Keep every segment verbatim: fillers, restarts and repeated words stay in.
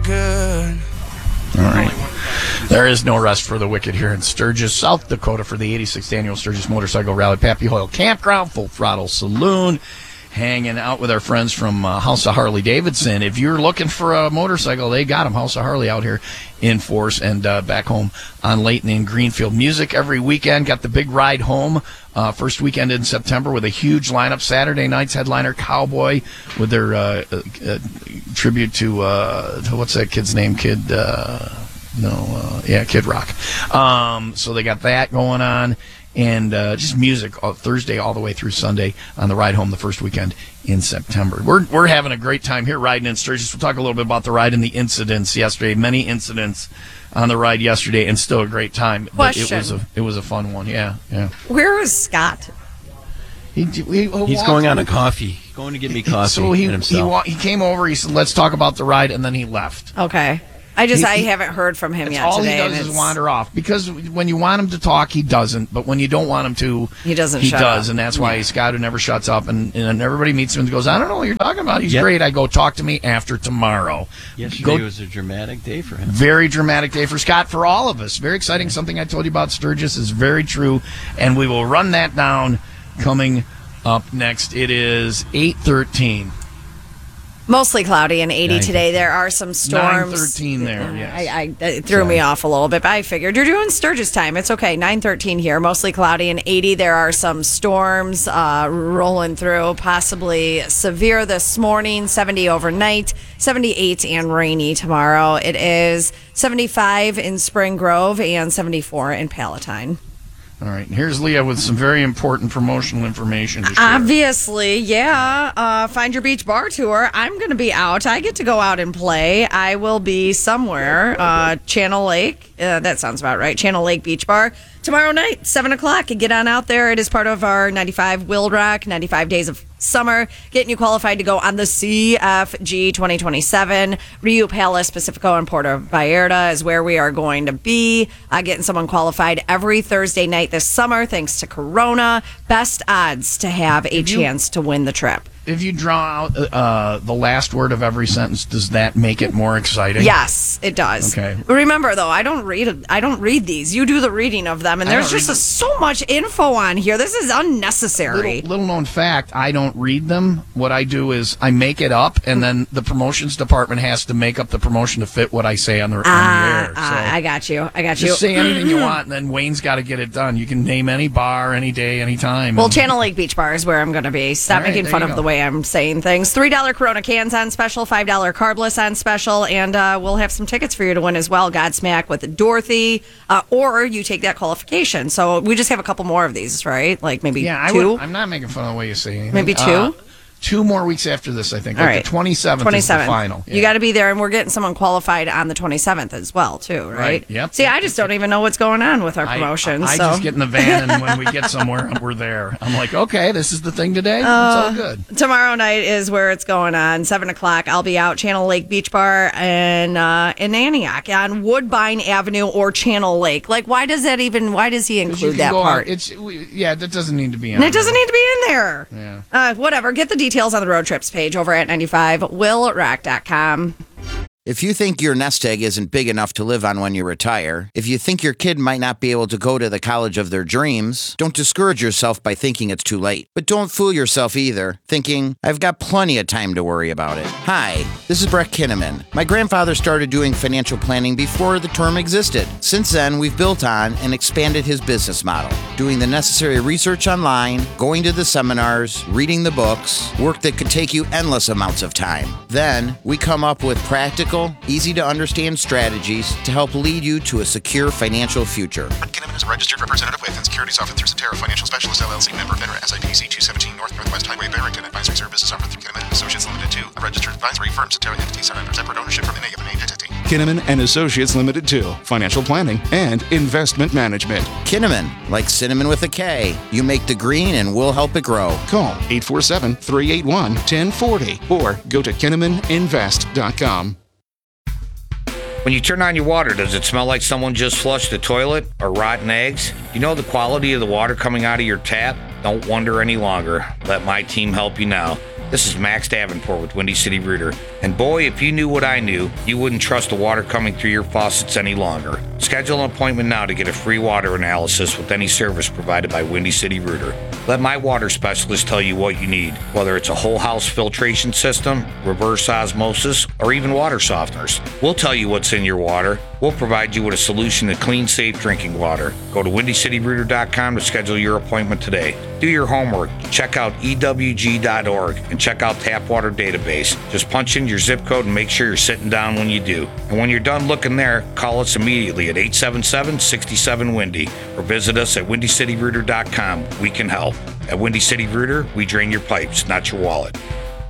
good. All right. There is no rest for the wicked here in Sturgis, South Dakota for the eighty-sixth Annual Sturgis Motorcycle Rally. Pappy Hoyle Campground, Full Throttle Saloon, hanging out with our friends from uh, House of Harley Davidson. If you're looking for a motorcycle, they got them. House of Harley out here in force and uh, back home on Layton and Greenfield. Music every weekend. Got the big ride home. Uh, first weekend in September with a huge lineup. Saturday night's headliner Cowboy with their uh, uh, uh, tribute to, uh, to, what's that kid's name? Kid, uh, no, uh, yeah, Kid Rock. Um, so they got that going on. And uh, just music all, Thursday all the way through Sunday on the ride home the first weekend in September. We're we're having a great time here riding in Sturgis. We'll talk a little bit about the ride and the incidents yesterday. Many incidents on the ride yesterday, and still a great time. Question. But it was a it was a fun one. Yeah, yeah. Where is Scott? He, he, He's going on a coffee. He's going to get me coffee. So he himself. he, he came over. He said, "Let's talk about the ride," and then he left. Okay. I just, He- I he- haven't heard from him That's yet all today. he does and is it's- wander off, because when you want him to talk, he doesn't. But when you don't want him to, He doesn't He shut does, up. and that's why he's Scott who never shuts up. And, and everybody meets him and goes, "I don't know what you're talking about. He's Yep. great." I go, "Talk to me after tomorrow." Yesterday Go- was a dramatic day for him. Very dramatic day for Scott, for all of us. Very exciting. Something I told you about Sturgis is very true, and we will run that down coming up next. It is eight thirteen. Mostly cloudy and eighty Nine today. There are some storms. nine thirteen there, yes. I, I, it threw me off a little bit, but I figured you're doing Sturgis time. It's okay. nine thirteen here. Mostly cloudy and eighty. There are some storms uh, rolling through, possibly severe this morning. seventy overnight, seventy-eight and rainy tomorrow. It is seventy-five in Spring Grove and seventy-four in Palatine. All right, here's Leah with some very important promotional information to share. Obviously, yeah. Uh, Find Your Beach Bar Tour. I'm going to be out. I get to go out and play. I will be somewhere. Uh, Channel Lake. Uh, that sounds about right. Channel Lake Beach Bar. Tomorrow night, seven o'clock. Get on out there. It is part of our ninety-five Wild Rock, ninety-five Days of Summer, getting you qualified to go on the C F G twenty twenty-seven. Rio Palace, Pacifico, and Puerto Vallarta is where we are going to be. Uh, getting someone qualified every Thursday night this summer, thanks to Corona. Best odds to have a you- chance to win the trip. If you draw out uh, the last word of every sentence, does that make it more exciting? Yes, it does. Okay. Remember, though, I don't read. I don't read these. You do the reading of them, and I there's don't just read a, so much info on here. This is unnecessary. Little, little known fact, I don't read them. What I do is I make it up, and then the promotions department has to make up the promotion to fit what I say on the, on the Ah, air. ah, I got you. I got you. Just say anything you want, and then Wayne's got to get it done. You can name any bar, any day, any time. Well, and- Channel Lake Beach Bar is where I'm going to be. Stop All right, making there fun you of go. the way I'm saying things. three dollar Corona cans on special, five dollar carbless on special, and uh, we'll have some tickets for you to win as well. Godsmack with Dorothy, uh, or you take that qualification. So we just have a couple more of these, right? Like maybe yeah, I two? would, I'm not making fun of the way you say anything. Maybe two? Uh, two more weeks after this, I think. All Like right. the twenty-seventh is the final. You got to be there, and we're getting someone qualified on the twenty-seventh as well, too, right? Right, yep. See, I just don't even know what's going on with our I- promotions. I, I so. just get in the van, and when we get somewhere, we're there. I'm like, okay, this is the thing today. Uh, it's all good. Tomorrow night is where it's going on. Seven o'clock. I'll be out Channel Lake Beach Bar in uh, in Antioch on Woodbine Avenue or Channel Lake. Like, why does that even? Why does he You include can that go on- part? It's we- yeah, that doesn't need to be. And on it doesn't there. need to be in there. Yeah. Uh, whatever. Get the details on the road trips page over at ninety-five will rock dot com. If you think your nest egg isn't big enough to live on when you retire, if you think your kid might not be able to go to the college of their dreams, don't discourage yourself by thinking it's too late. But don't fool yourself either, thinking, I've got plenty of time to worry about it. Hi, this is Brett Kinnaman. My grandfather started doing financial planning before the term existed. Since then, we've built on and expanded his business model, doing the necessary research online, going to the seminars, reading the books, work that could take you endless amounts of time. Then, we come up with practical, easy to understand strategies to help lead you to a secure financial future. Brett Kinnaman is a registered representative with and securities offered through Cetera Financial Specialist L L C, member FINRA, S I P C two seventeen North Northwest Highway, Barrington. Advisory services offered through Kinnaman and Associates Limited two, a registered advisory firm. Cetera entities are under separate ownership from any given entity. Kinnaman and Associates Limited two, financial planning and investment management. Kinnaman, like cinnamon with a K. You make the green and we'll help it grow. Call eight four seven, three eight one, one zero four zero or go to kinnaman invest dot com. When you turn on your water, does it smell like someone just flushed the toilet or rotten eggs? You know the quality of the water coming out of your tap? Don't wonder any longer. Let my team help you now. This is Max Davenport with Windy City Rooter. And boy, if you knew what I knew, you wouldn't trust the water coming through your faucets any longer. Schedule an appointment now to get a free water analysis with any service provided by Windy City Rooter. Let my water specialist tell you what you need, whether it's a whole house filtration system, reverse osmosis, or even water softeners. We'll tell you what's in your water. We'll provide you with a solution to clean, safe drinking water. Go to windy city rooter dot com to schedule your appointment today. Do your homework. Check out E W G dot org and check out Tap Water Database. Just punch in your zip code and make sure you're sitting down when you do. And when you're done looking there, call us immediately at eight seven seven, six seven, Windy or visit us at windy city rooter dot com. We can help. At Windy City Rooter, we drain your pipes, not your wallet.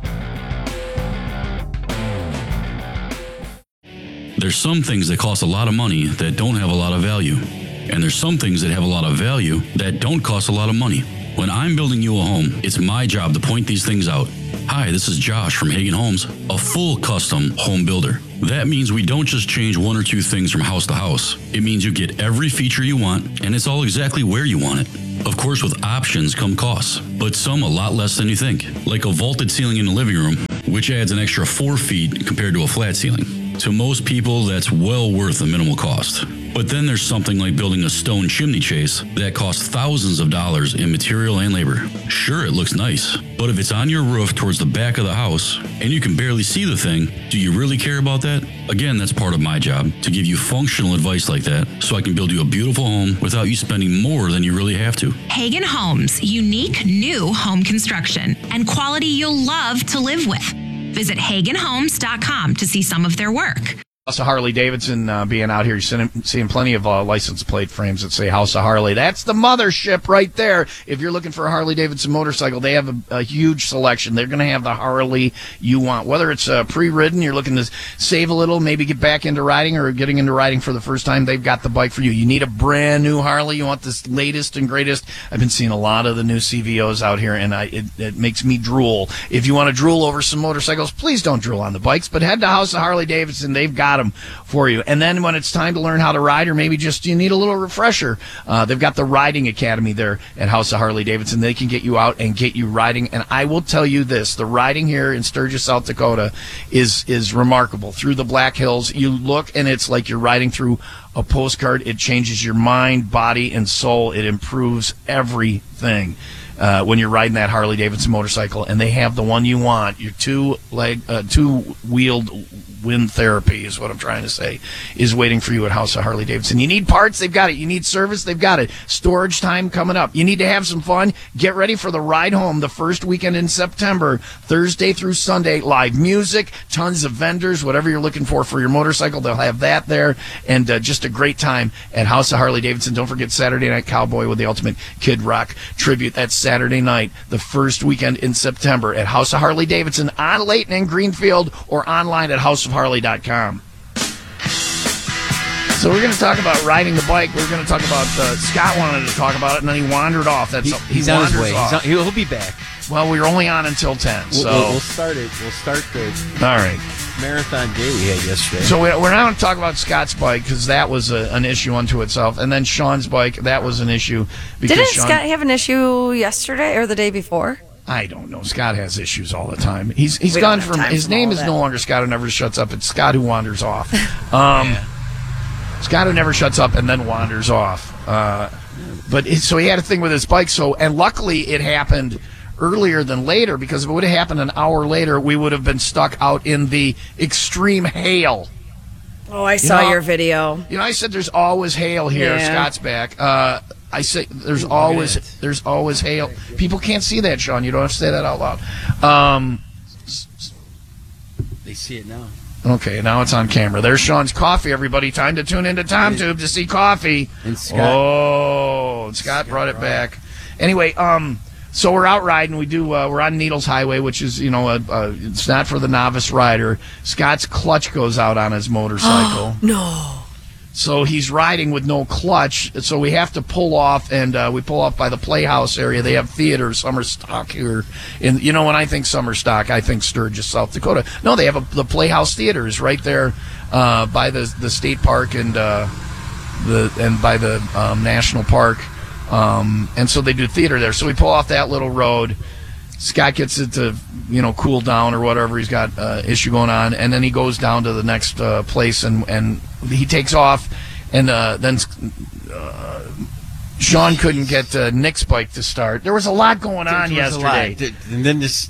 There's some things that cost a lot of money that don't have a lot of value. And there's some things that have a lot of value that don't cost a lot of money. When I'm building you a home, it's my job to point these things out. Hi, this is Josh from Hagen Homes, a full custom home builder. That means we don't just change one or two things from house to house. It means you get every feature you want, and it's all exactly where you want it. Of course, with options come costs, but some a lot less than you think. Like a vaulted ceiling in the living room, which adds an extra four feet compared to a flat ceiling. To most people, that's well worth the minimal cost. But then there's something like building a stone chimney chase that costs thousands of dollars in material and labor. Sure, it looks nice, but if it's on your roof towards the back of the house and you can barely see the thing, do you really care about that? Again, that's part of my job, to give you functional advice like that so I can build you a beautiful home without you spending more than you really have to. Hagen Homes, unique new home construction and quality you'll love to live with. Visit hagen homes dot com to see some of their work. House of Harley Davidson uh, being out here, you're seeing, seeing plenty of uh, license plate frames that say House of Harley. That's the mothership right there. If you're looking for a Harley Davidson motorcycle, they have a, a huge selection. They're going to have the Harley you want. Whether it's uh, pre-ridden, you're looking to save a little, maybe get back into riding, or getting into riding for the first time, they've got the bike for you. You need a brand new Harley. You want this latest and greatest. I've been seeing a lot of the new C V Os out here, and I, it, it makes me drool. If you want to drool over some motorcycles, please don't drool on the bikes, but head to House of Harley Davidson. They've got them for you. And then when it's time to learn how to ride, or maybe just you need a little refresher, uh, they've got the Riding Academy there at House of Harley Davidson. They can get you out and get you riding. And I will tell you this, the riding here in Sturgis, South Dakota is is remarkable. Through the Black Hills, you look and it's like you're riding through a postcard. It changes your mind, body, and soul. It improves everything. Uh, when you're riding that Harley Davidson motorcycle, and they have the one you want, your two leg, uh, two wheeled wind therapy is what I'm trying to say, is waiting for you at House of Harley Davidson. You need parts, they've got it. You need service, they've got it. Storage time coming up. You need to have some fun. Get ready for the ride home the first weekend in September, Thursday through Sunday. Live music, tons of vendors, whatever you're looking for for your motorcycle, they'll have that there, and uh, just a great time at House of Harley Davidson. Don't forget Saturday Night Cowboy with the Ultimate Kid Rock tribute. That's Saturday night, the first weekend in September at House of Harley Davidson on Layton and Greenfield, or online at house of harley dot com. So we're going to talk about riding the bike. We're going to talk about, uh, Scott wanted to talk about it, and then he wandered off. That's He, he he's on his wanders way. off. He's on, he'll be back. Well, we were only on until ten, We'll, so. we'll, we'll start it. We'll start the All right. marathon day we had yesterday. So we- we're not going to talk about Scott's bike, because that was a, an issue unto itself. And then Sean's bike, that was an issue. Because Didn't Sean, Scott have an issue yesterday or the day before? I don't know. Scott has issues all the time. He's he's We gone don't have from time his for name all is that. no longer Scott who never shuts up. It's Scott who wanders off. Um, Scott who never shuts up and then wanders off. Uh, but it, so he had a thing with his bike. So and luckily it happened earlier than later, because if it would have happened an hour later, we would have been stuck out in the extreme hail. Oh, I saw know- your video. You know, I said there's always hail here. Yeah. Scott's back. Uh, I say there's always there's always hail. People can't see that, Sean. You don't have to say that out loud. Um, They see it now. okay, now it's on camera. There's Sean's coffee, everybody. Time to tune into TomTube to see coffee. And Scott, Oh, Scott brought it back. Anyway, um, so we're out riding. We do. Uh, we're on Needles Highway, which is, you know, a, a, it's not for the novice rider. Scott's clutch goes out on his motorcycle. No. So he's riding with no clutch, so we have to pull off, and uh, we pull off by the Playhouse area. They have theater, summer stock here. And you know, when I think summer stock, I think Sturgis, South Dakota. No, they have a, the Playhouse Theater is right there uh, by the the state park and uh, the and by the um, national park, um, and so they do theater there. So we pull off that little road, Scott gets it to, you know, cool down or whatever. He's got uh, issue going on, and then he goes down to the next uh, place, and, and he takes off, and uh, then uh, Sean couldn't get uh, Nick's bike to start. There was a lot going on yesterday. And then this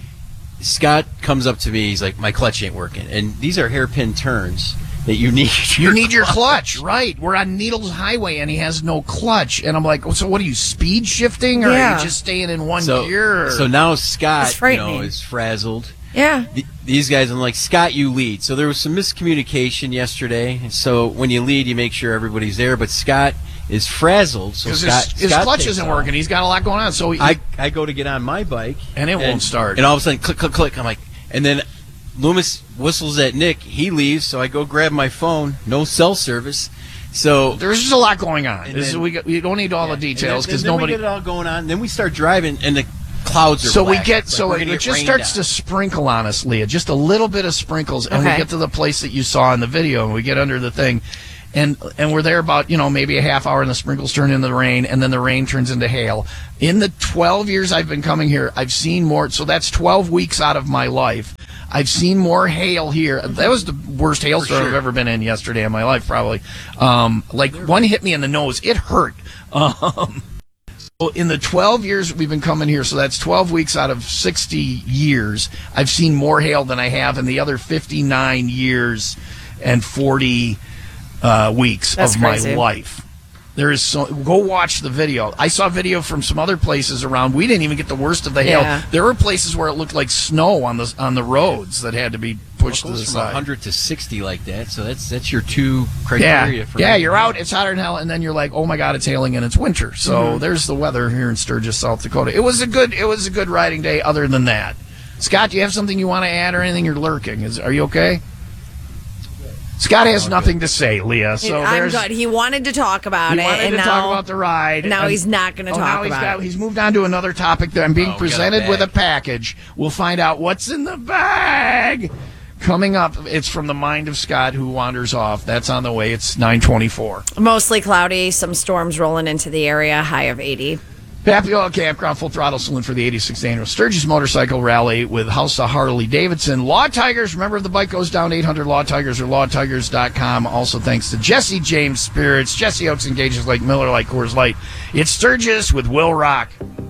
Scott comes up to me. He's like, "My clutch ain't working," and these are hairpin turns that you need. You need your clutch, right? We're on Needles Highway, and he has no clutch. And I'm like, so what are you, speed shifting, or Yeah. are you just staying in one So, gear? so now Scott, It's you frightening. know, is frazzled. Yeah. Th- These guys, I'm like, Scott, you lead. So there was some miscommunication yesterday. And so when you lead, you make sure everybody's there. But Scott is frazzled. So Because Scott, his, his Scott clutch takes isn't off. working. He's got a lot going on. So he, I, I go to get on my bike. And it won't start. And all of a sudden, click, click, click. I'm like, and then Loomis whistles at Nick. He leaves. So I go grab my phone. No cell service. So there's just a lot going on. And This is, then- we, got, we don't need all the details because and then, nobody. Then we get it all going on. Then we start driving, and the clouds are So we black. get Like, so we're it, gonna it get just rained starts on. to sprinkle on us, Leah. Just a little bit of sprinkles, and we Okay. get to the place that you saw in the video, and we get under the thing, and and we're there about you know maybe a half hour, and the sprinkles turn into the rain, and then the rain turns into hail. In the twelve years I've been coming here, I've seen more. So that's twelve weeks out of my life. I've seen more hail here. That was the worst hailstorm sure. I've ever been in yesterday in my life, probably. Um, like one hit me in the nose. It hurt. Um, Well, in the twelve years we've been coming here, so that's twelve weeks out of sixty years, I've seen more hail than I have in the other fifty-nine years and forty uh, weeks That's of my crazy. life. There is so go watch the video. I saw video from some other places around. We didn't even get the worst of the hail. Yeah. There were places where it looked like snow on the on the roads that had to be pushed Well, to it the goes from side. one hundred to sixty like that. So that's that's your two Yeah, criteria for yeah, you're out. It's hotter than hell, and then you're like, "Oh my God, it's hailing and it's winter." So Mm-hmm. there's the weather here in Sturgis, South Dakota. It was a good, it was a good riding day. Other than that, Scott, do you have something you want to add or anything? You're lurking. Is are you okay? Scott has nothing to say, Leah. So I'm there's. good. He wanted to talk about He it, wanted and to now talk about the ride. now and- he's not going to Oh, talk now he's about got, it. he's moved on to another topic that I'm being Oh, we got a presented with a bag. package. We'll find out what's in the bag. Coming up, it's from the mind of Scott who wanders off. That's on the way. It's nine twenty-four. Mostly cloudy, some storms rolling into the area, high of eighty. Happy Oil Campground, full throttle saloon for the eighty-sixth annual Sturgis Motorcycle Rally with House of Harley Davidson. Law Tigers, remember if the bike goes down, eight hundred Law Tigers or law tigers dot com. Also thanks to Jesse James Spirits. Jesse Oaks engages like Miller, like Coors Light. It's Sturgis with Will Rock.